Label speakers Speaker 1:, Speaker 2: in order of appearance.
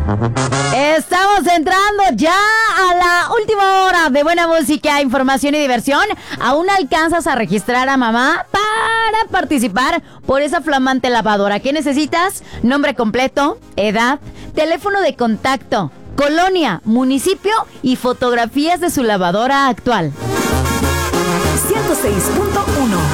Speaker 1: Estamos entrando ya a la última hora de buena música, información y diversión. ¿Aún alcanzas a registrar a mamá para participar por esa flamante lavadora? ¿Qué necesitas? Nombre completo, edad, teléfono de contacto, colonia, municipio y fotografías de su lavadora actual.
Speaker 2: 106.1